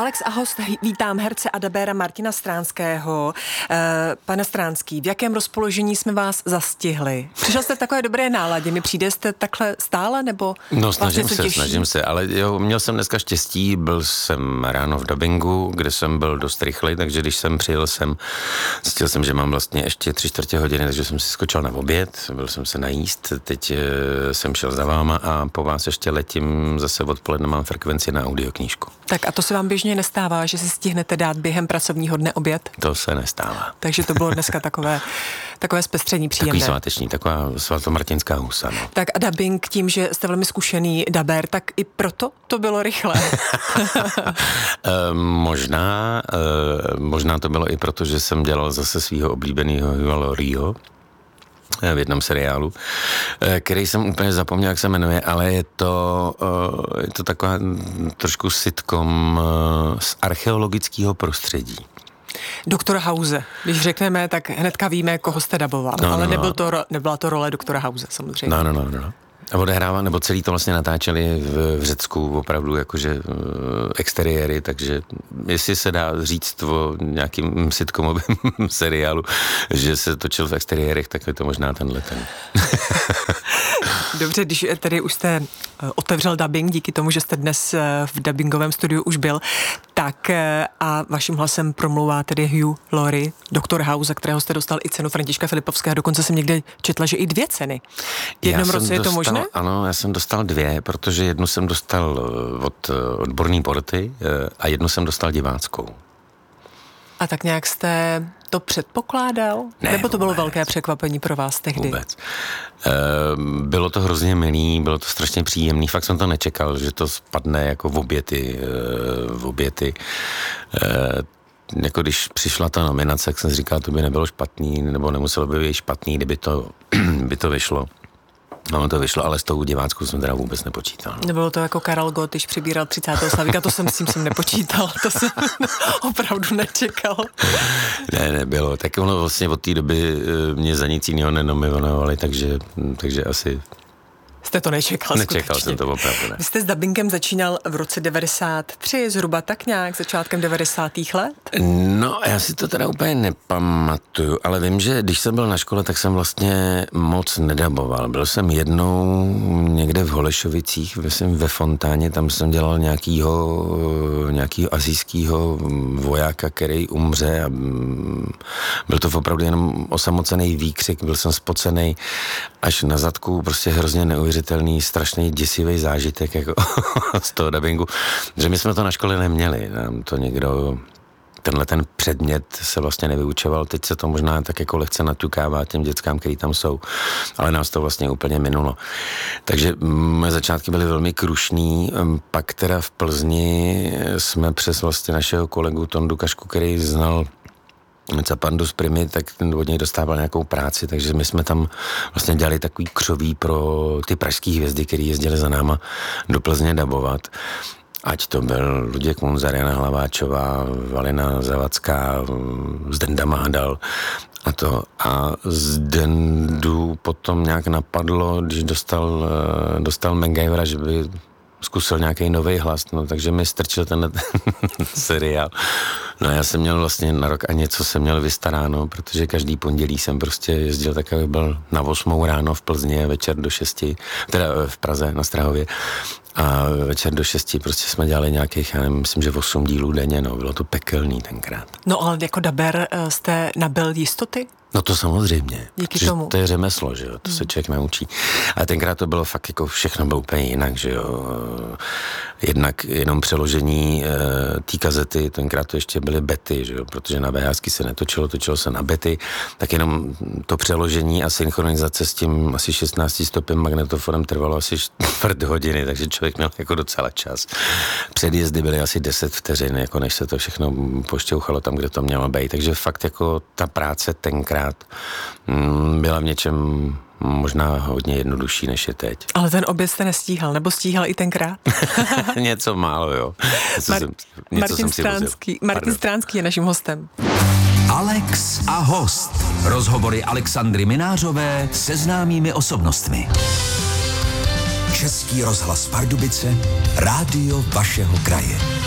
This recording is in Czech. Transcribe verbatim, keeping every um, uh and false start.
Alex a host, vítám herce a dabéra Martina Stránského. E, pane Stránský, v jakém rozpoložení jsme vás zastihli? Přišel jste v takové dobré náladě, mi přijde, jste takhle stále, nebo No snažím se, těší? snažím se, ale jo, měl jsem dneska štěstí, byl jsem ráno v dabingu, kde jsem byl dost rychlej, takže když jsem přijel sem, zjistil jsem, že mám vlastně ještě tři čtvrtě hodiny, takže jsem si skočil na oběd, byl jsem se najíst, teď e, jsem šel za váma a po vás ještě letím, zase odpoledne mám frekvenci na audioknížku. Tak a to se vám běžně nestává, že si stihnete dát během pracovního dne oběd? To se nestává. Takže to bylo dneska takové, takové zpestření příjemné. Takový sváteční, taková svatomartinská husa. No. Tak a dabing tím, že jste velmi zkušený dabér, tak i proto to bylo rychle. e, možná, e, možná to bylo i proto, že jsem dělal zase svého oblíbeného Hugha Laurieho v jednom seriálu, který jsem úplně zapomněl, jak se jmenuje, ale je to, je to taková trošku sitcom z archeologického prostředí. Doktora House. Když řekneme, tak hnedka víme, koho jste daboval, no, ale no, nebyl to, nebyla to role doktora House, samozřejmě. No, no, no, no. A odehrává, nebo celý to vlastně natáčeli v, v Řecku, opravdu jakože uh, exteriéry, takže jestli se dá říct o nějakým sitcomovém seriálu, že se točil v exteriérech, tak je to možná tenhle ten. Dobře, když tedy už jste otevřel dabing, díky tomu, že jste dnes v dabingovém studiu už byl, tak a vaším hlasem promluvá tedy Hugh Laurie, doktor House, za kterého jste dostal i cenu Františka Filipovského, dokonce jsem někde četla, že i dvě ceny. V jednom roce je to možné? Ano, já jsem dostal dvě, protože jednu jsem dostal od odborné porty a jednu jsem dostal diváckou. A tak nějak jste to předpokládal? Ne, Nebo to bylo vůbec. velké překvapení pro vás tehdy? Vůbec. E, bylo to hrozně milý, bylo to strašně příjemný, fakt jsem to nečekal, že to spadne jako v oběty, e, v oběty. E, jako když přišla ta nominace, jak jsem říkal, to by nebylo špatný, nebo nemuselo by být špatný, kdyby to, by to vyšlo. No, to vyšlo, ale s tou diváckou jsem teda vůbec nepočítal. No. Nebylo to jako Karel Gott, když přibíral třicátého Slavíka, to jsem s tím jsem nepočítal, to jsem opravdu nečekal. Ne, nebylo. Tak ono vlastně od té doby mě za nic jiného nenominovali, takže, takže asi... Jste to nečekal, Nečekal skutečně. jsem to opravdu, ne. Vy jste s dabingem začínal v roce devadesát tři, zhruba tak nějak, začátkem devadesátých let? No, já si to teda úplně nepamatuju, ale vím, že když jsem byl na škole, tak jsem vlastně moc nedaboval. Byl jsem jednou někde v Holešovicích, myslím ve Fontáně, tam jsem dělal nějakýho, nějakýho asijskýho vojáka, který umře a byl to opravdu jenom osamocený výkřik, byl jsem spocený až na zadku, prostě hrozně neuvěřitelný, strašný děsivý zážitek jako z toho dabingu, že my jsme to na škole neměli, nám to někdo, tenhle ten předmět se vlastně nevyučoval, teď se to možná tak jako lehce natukává těm dětskám, který tam jsou, ale nás to vlastně úplně minulo. Takže moje začátky byly velmi krušný, pak teda v Plzni jsme přes vlastně našeho kolegu Tondu Kašku, který znal Capandus Primy, tak ten od něj dostával nějakou práci, takže my jsme tam vlastně dělali takový křoví pro ty pražský hvězdy, který jezdili za náma do Plzně dabovat. Ať to byl Luděk Munzar, Jana Hlaváčová, Valina Zavacká, Zdenda Mádal a to. A Zdendu potom nějak napadlo, když dostal, dostal MacGyvera, že by zkusil nějaký nový hlas, no, takže mi strčil ten seriál. No já jsem měl vlastně na rok a něco jsem měl vystaráno, protože každý pondělí jsem prostě jezdil tak, aby byl na osmou ráno v Plzni, večer do šesti, teda v Praze na Strahově a večer do šesti prostě jsme dělali nějakých, já nevím, myslím, že osm dílů denně, no, bylo to pekelný tenkrát. No ale jako daber jste nabyl jistoty? No to samozřejmě. Díky tomu. To je řemeslo, že jo, to se člověk naučí. Ale tenkrát to bylo fakt jako všechno bylo úplně jinak, že jo. Jednak jenom přeložení e, té kazety, tenkrát to ještě byly bety, že jo, protože na VHSky se netočilo, točilo se na bety, tak jenom to přeložení a synchronizace s tím asi šestnáctistopým magnetofonem trvalo asi čtvrt hodiny, takže člověk měl jako docela čas. Předjezdy byly asi deset vteřin, jako než se to všechno pošťouchalo tam, kde to mělo být, takže fakt jako ta práce tenkrát byla v něčem možná hodně jednodušší, než je teď. Ale ten oběd jste nestíhal, nebo stíhal i tenkrát? Něco málo, jo. Něco Mar- jsem, něco Martin, jsem si Stránský, Martin Stránský je naším hostem. Alex a host. Rozhovory Alexandry Minářové se známými osobnostmi. Český rozhlas Pardubice, rádio vašeho kraje.